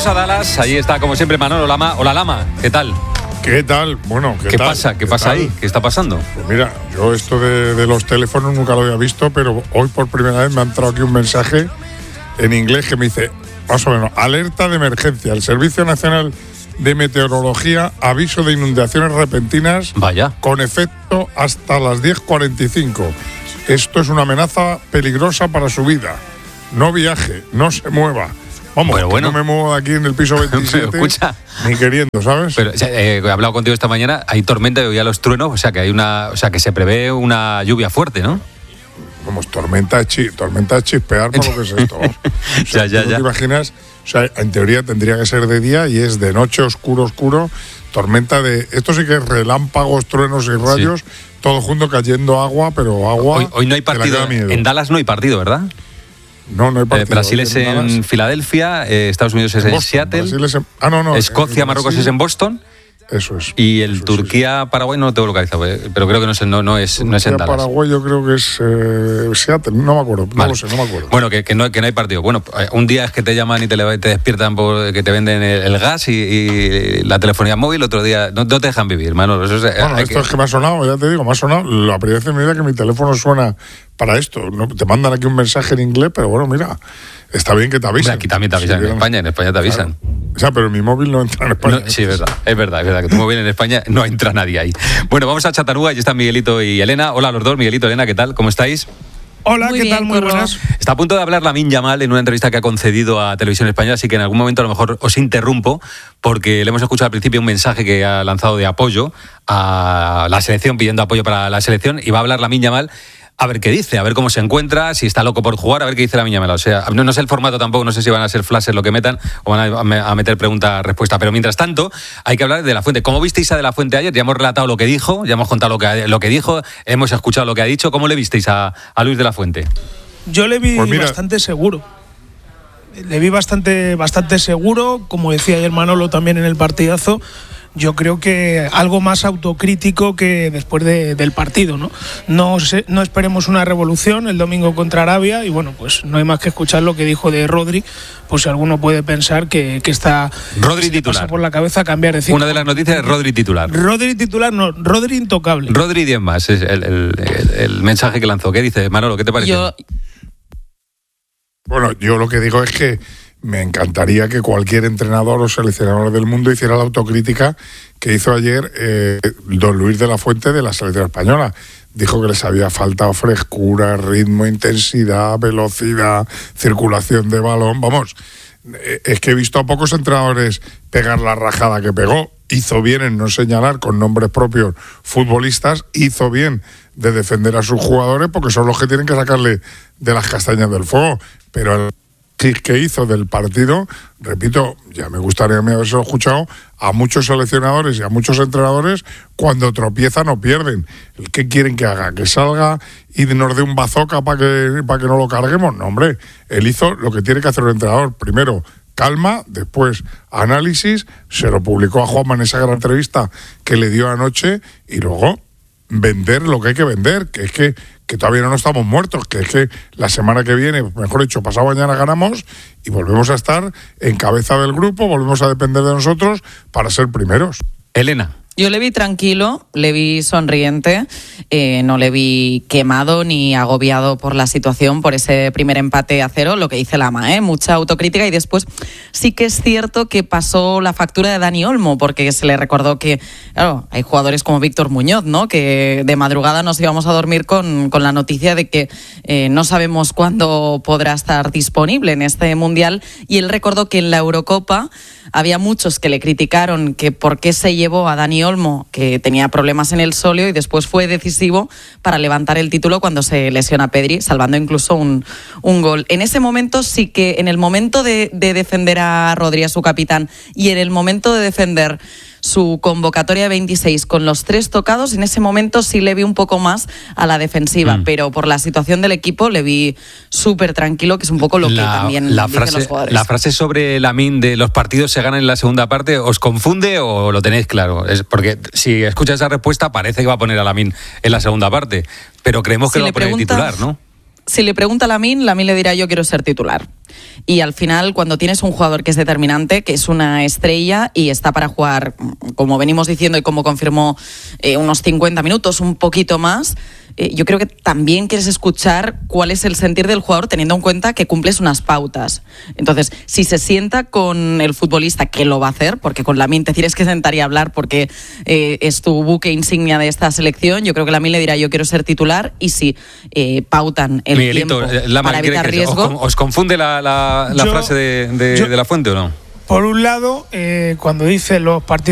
Vamos a Dallas, ahí está como siempre Manolo Lama. Hola Lama, ¿qué tal? ¿Qué tal? Bueno, ¿Qué pasa? ¿Qué pasa ahí? ¿Qué está pasando? Pues mira, yo esto de los teléfonos nunca lo había visto, pero hoy por primera vez me ha entrado aquí un mensaje en inglés que me dice, más o menos, alerta de emergencia. El Servicio Nacional de Meteorología, aviso de inundaciones repentinas. Vaya. Con efecto hasta las 10:45. Esto es una amenaza peligrosa para su vida. No viaje, no se mueva. Vamos, bueno. No me muevo de aquí en el piso 27, escucha, ni queriendo, ¿sabes? Pero he hablado contigo esta mañana, hay tormenta y oía los truenos, o sea que se prevé una lluvia fuerte, ¿no? Vamos, tormenta de chispear por lo que es esto. O sea, ya. ¿Te imaginas? O sea, en teoría tendría que ser de día y es de noche, oscuro. Tormenta de... Esto sí que es relámpagos, truenos y rayos, sí. Todo junto cayendo agua, pero agua... Hoy no hay partido. En Dallas no hay partido, ¿verdad? No hay partido. Brasil es en Filadelfia, Estados Unidos es en Boston, Seattle, Escocia, Marruecos es en Boston. Eso es. Y el Turquía-Paraguay no lo tengo localizado, pero creo que no es en Dallas. Paraguay yo creo que es Seattle, no me acuerdo, vale. No me acuerdo. Bueno, que no hay partido. Bueno, un día es que te llaman y te despiertan porque te venden el gas y la telefonía móvil, otro día no te dejan vivir, Manolo. Es que me ha sonado, ya te digo, la primera vez en mi vida que mi teléfono suena para esto. ¿No? Te mandan aquí un mensaje en inglés, pero bueno, mira, está bien que te avisen. Aquí también te avisan, en España te avisan. Claro. O sea, pero mi móvil no entra en España. No, sí, es verdad que tu móvil en España no entra nadie ahí. Bueno, vamos a Chattanooga, allí están Miguelito y Elena. Hola a los dos, Miguelito, Elena, ¿qué tal? ¿Cómo estáis? Hola, ¿qué tal? Muy buenas. Está a punto de hablar Lamine Yamal en una entrevista que ha concedido a Televisión Española, así que en algún momento a lo mejor os interrumpo porque le hemos escuchado al principio un mensaje que ha lanzado de apoyo a la selección, pidiendo apoyo para la selección, y va a hablar Lamine Yamal. A ver qué dice, a ver cómo se encuentra, si está loco por jugar, a ver qué dice Lamine Yamal. O sea, no sé el formato tampoco, no sé si van a ser flashes lo que metan o van a meter pregunta-respuesta. Pero mientras tanto, hay que hablar de La Fuente. ¿Cómo visteis a De La Fuente ayer? Ya hemos relatado lo que dijo, ya hemos contado lo que dijo, hemos escuchado lo que ha dicho. ¿Cómo le visteis a Luis De La Fuente? Yo le vi bastante seguro. Le vi bastante seguro, como decía ayer Manolo también en el partidazo. Yo creo que algo más autocrítico que después del partido, ¿no? No esperemos una revolución el domingo contra Arabia y bueno, pues no hay más que escuchar lo que dijo de Rodri, pues si alguno puede pensar que está Rodri titular. Pasa por la cabeza cambiar de ciclo. Una de las noticias es Rodri titular. Rodri titular, no, Rodri intocable. Rodri 10 más, es el mensaje que lanzó. ¿Qué dice Manolo? ¿Qué te parece? Bueno, yo lo que digo es que me encantaría que cualquier entrenador o seleccionador del mundo hiciera la autocrítica que hizo ayer don Luis de la Fuente de la selección española. Dijo que les había faltado frescura, ritmo, intensidad, velocidad, circulación de balón. Vamos, es que he visto a pocos entrenadores pegar la rajada que pegó. Hizo bien en no señalar con nombres propios futbolistas, hizo bien de defender a sus jugadores porque son los que tienen que sacarle de las castañas del fuego. Pero que hizo del partido, repito, ya me gustaría haberse escuchado a muchos seleccionadores y a muchos entrenadores cuando tropiezan o pierden. ¿Qué quieren que haga? ¿Que salga y nos dé un bazooka para que no lo carguemos? No, hombre, él hizo lo que tiene que hacer el entrenador. Primero, calma, después análisis, se lo publicó a Juanma en esa gran entrevista que le dio anoche y luego vender lo que hay que vender, que es que todavía no estamos muertos, que es que la semana que viene, mejor dicho, pasado mañana ganamos y volvemos a estar en cabeza del grupo, volvemos a depender de nosotros para ser primeros. Elena. Yo le vi tranquilo, le vi sonriente, no le vi quemado ni agobiado por la situación, por ese primer empate a 0, lo que dice Lama, mucha autocrítica, y después sí que es cierto que pasó la factura de Dani Olmo, porque se le recordó que, claro, hay jugadores como Víctor Muñoz, ¿no?, que de madrugada nos íbamos a dormir con la noticia de que no sabemos cuándo podrá estar disponible en este Mundial, y él recordó que en la Eurocopa había muchos que le criticaron que por qué se llevó a Dani Olmo, que tenía problemas en el sóleo, y después fue decisivo para levantar el título cuando se lesiona Pedri, salvando incluso un gol. En ese momento sí que, en el momento de defender a Rodri, a su capitán, y en el momento de defender su convocatoria de 26 con los 3 tocados, en ese momento sí le vi un poco más a la defensiva, pero por la situación del equipo le vi súper tranquilo, que es un poco lo que también dicen los jugadores. La frase sobre Lamine de los partidos se ganan en la segunda parte, ¿os confunde o lo tenéis claro? Es porque si escuchas esa respuesta parece que va a poner a Lamine en la segunda parte, pero creemos que lo va a poner titular, ¿no? si le pregunta a Lamine le dirá yo quiero ser titular. Y al final, cuando tienes un jugador que es determinante, que es una estrella y está para jugar, como venimos diciendo y como confirmó, unos 50 minutos, un poquito más, yo creo que también quieres escuchar cuál es el sentir del jugador teniendo en cuenta que cumples unas pautas. Entonces, si se sienta con el futbolista, que lo va a hacer, porque con Lamine te tienes que sentar y hablar porque es tu buque insignia de esta selección, yo creo que Lamine le dirá yo quiero ser titular, y si pautan el Miguelito, tiempo para evitar riesgo. ¿Os confunde la frase de La Fuente o no? Por un lado, cuando dice los partidos